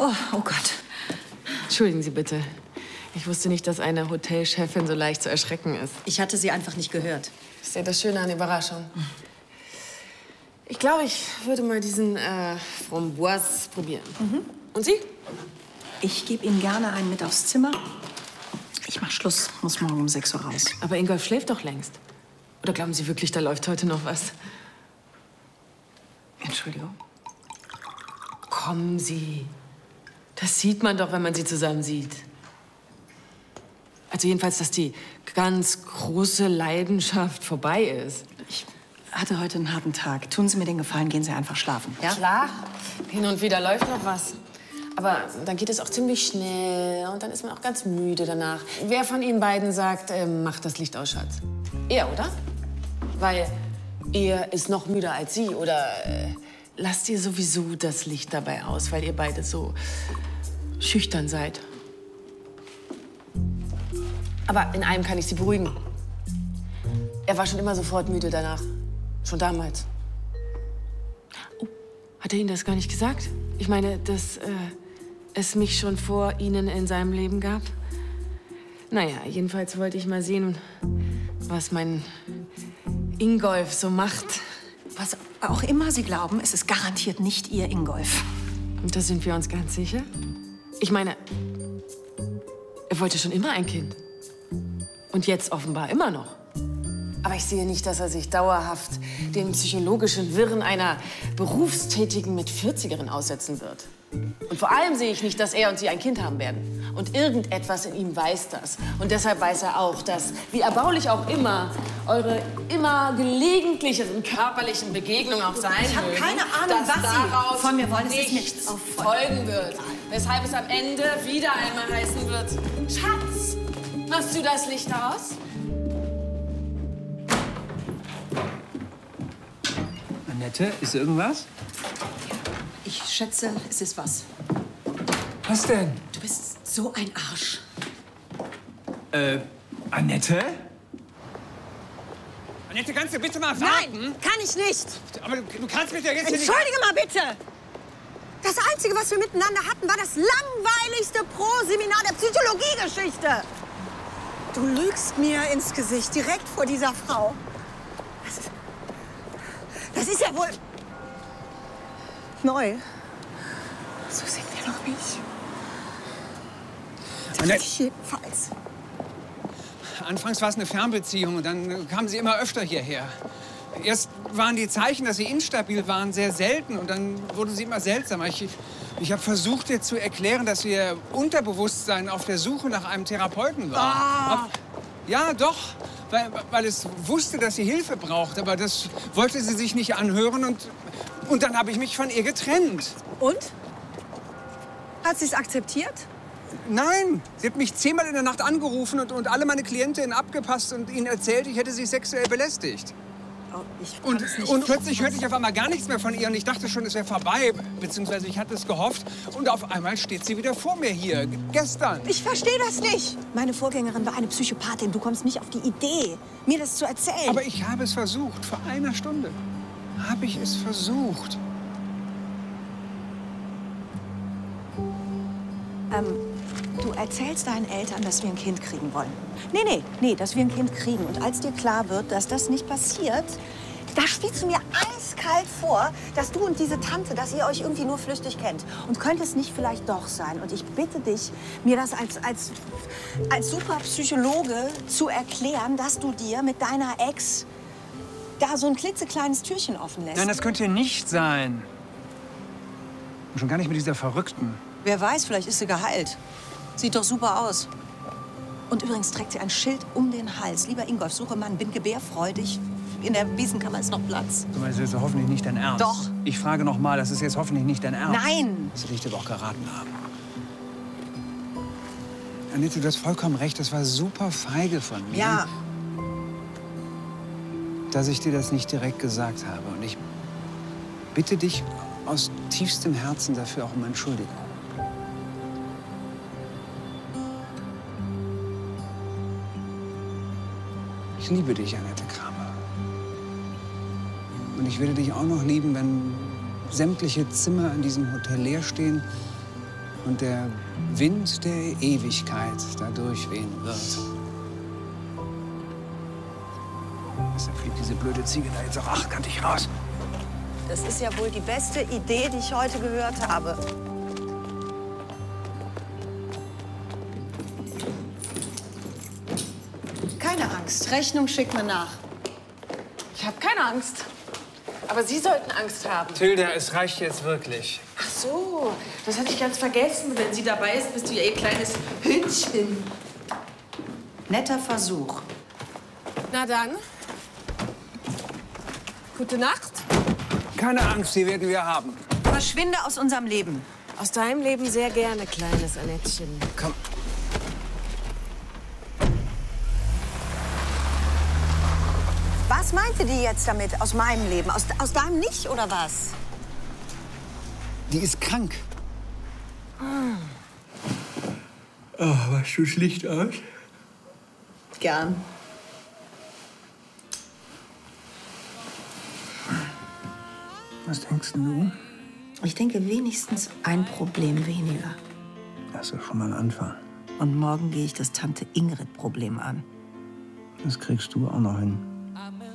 Oh Gott. Entschuldigen Sie bitte. Ich wusste nicht, dass eine Hotelchefin so leicht zu erschrecken ist. Ich hatte sie einfach nicht gehört. Das ist ja das Schöne an Überraschung. Ich glaube, ich würde mal diesen Framboise probieren. Und Sie? Ich gebe Ihnen gerne einen mit aufs Zimmer. Ich mach Schluss, muss morgen um 6 Uhr raus. Aber Ingolf schläft doch längst. Oder glauben Sie wirklich, da läuft heute noch was? Entschuldigung. Kommen Sie. Das sieht man doch, wenn man sie zusammen sieht. Also jedenfalls, dass die ganz große Leidenschaft vorbei ist. Ich hatte heute einen harten Tag. Tun Sie mir den Gefallen, gehen Sie einfach schlafen. Ja? Klar, hin und wieder läuft noch was. Aber dann geht es auch ziemlich schnell und dann ist man auch ganz müde danach. Wer von Ihnen beiden sagt, macht das Licht aus, Schatz? Er, oder? Weil er ist noch müder als Sie. Oder lasst ihr sowieso das Licht dabei aus, weil ihr beide so schüchtern seid. Aber in einem kann ich Sie beruhigen. Er war schon immer sofort müde danach. Schon damals. Oh, hat er Ihnen das gar nicht gesagt? Ich meine, dass es mich schon vor Ihnen in seinem Leben gab? Naja, jedenfalls wollte ich mal sehen, was mein Ingolf so macht. Was auch immer Sie glauben, es ist garantiert nicht Ihr Ingolf. Und da sind wir uns ganz sicher? Ich meine, er wollte schon immer ein Kind. Und jetzt offenbar immer noch. Aber ich sehe nicht, dass er sich dauerhaft den psychologischen Wirren einer Berufstätigen mit 40erin aussetzen wird. Und vor allem sehe ich nicht, dass er und Sie ein Kind haben werden. Und irgendetwas in ihm weiß das. Und deshalb weiß er auch, dass, wie erbaulich auch immer, eure immer gelegentlicheren körperlichen Begegnungen auch sein Ich habe mögen, keine Ahnung, dass was daraus Sie von mir wollen. Es ist nichts nichts folgen wird. Weshalb es am Ende wieder einmal heißen wird, Schatz, machst du das Licht aus? Annette, ist irgendwas? Ich schätze, es ist was. Was denn? Du bist so ein Arsch. Annette? Annette, kannst du bitte mal warten? Nein, kann ich nicht. Aber du kannst mich ja jetzt hier nicht... Entschuldige mal bitte. Das Einzige, was wir miteinander hatten, war das langweiligste Pro-Seminar der Psychologiegeschichte. Du lügst mir ins Gesicht, direkt vor dieser Frau. Das ist ja wohl neu. So sind wir noch nicht. Annette, Jedenfalls. anfangs war es eine Fernbeziehung und dann kamen sie immer öfter hierher. Erst waren die Zeichen, dass sie instabil waren, sehr selten und dann wurde sie immer seltsamer. Ich habe versucht, ihr zu erklären, dass ihr Unterbewusstsein auf der Suche nach einem Therapeuten war. Ja, doch, weil es wusste, dass sie Hilfe braucht, aber das wollte sie sich nicht anhören und dann habe ich mich von ihr getrennt. Und? Hat sie es akzeptiert? Nein, sie hat mich 10-mal in der Nacht angerufen und alle meine Klientinnen abgepasst und ihnen erzählt, ich hätte sie sexuell belästigt. Oh, ich kann es nicht. Und plötzlich hörte ich auf einmal gar nichts mehr von ihr und ich dachte schon, es wäre vorbei, beziehungsweise ich hatte es gehofft. Und auf einmal steht sie wieder vor mir hier, gestern. Ich verstehe das nicht. Meine Vorgängerin war eine Psychopathin. Du kommst nicht auf die Idee, mir das zu erzählen. Aber ich habe es versucht, vor einer Stunde habe ich es versucht. Du erzählst deinen Eltern, dass wir ein Kind kriegen wollen. Nee, dass wir ein Kind kriegen. Und als dir klar wird, dass das nicht passiert, Da spielst du mir eiskalt vor, dass du und diese Tante, dass ihr euch irgendwie nur flüchtig kennt. und könnte es nicht vielleicht doch sein? Und ich bitte dich, mir das als Superpsychologe zu erklären, dass du dir mit deiner Ex da so ein klitzekleines Türchen offen lässt. Nein, das könnte nicht sein. Und schon gar nicht mit dieser Verrückten. Wer weiß, vielleicht ist sie geheilt. Sieht doch super aus. Und übrigens trägt sie ein Schild um den Hals. Lieber Ingolf, suche Mann, bin gebärfreudig. In der Wiesenkammer ist noch Platz. Du meinst, das ist hoffentlich nicht dein Ernst. Doch. Ich frage noch mal, das ist jetzt hoffentlich nicht dein Ernst. Nein! Das will ich dir aber auch geraten haben. Annette, du hast vollkommen recht. Das war super feige von mir. Ja. Dass ich dir das nicht direkt gesagt habe. Und ich bitte dich aus tiefstem Herzen dafür auch um Entschuldigung. Ich liebe dich, Annette Kramer. Und ich werde dich auch noch lieben, wenn sämtliche Zimmer in diesem Hotel leer stehen und der Wind der Ewigkeit da durchwehen wird. Deshalb fliegt diese blöde Ziege da jetzt auch achtkantig raus. Das ist ja wohl die beste Idee, die ich heute gehört habe. Keine Angst, Rechnung schickt mir nach. Ich habe keine Angst. Aber Sie sollten Angst haben. Tilda, es reicht jetzt wirklich. Ach so, das hatte ich ganz vergessen. Wenn sie dabei ist, bist du ja ihr kleines Hündchen. Netter Versuch. Na dann. Gute Nacht. Keine Angst, die werden wir haben. Verschwinde aus unserem Leben. Aus deinem Leben sehr gerne, kleines Annettchen. Komm. Was meinte die jetzt damit, aus meinem Leben? Aus deinem nicht, oder was? Die ist krank. Oh, machst du das Licht aus? Gern. Was denkst du? Ich denke wenigstens ein Problem weniger. Das ist schon mal ein Anfang. Und morgen gehe ich das Tante-Ingrid-Problem an. Das kriegst du auch noch hin.